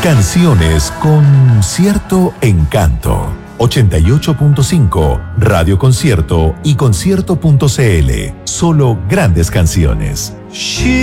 Canciones con cierto encanto. 88.5, Radio Concierto y concierto.cl. Solo grandes canciones.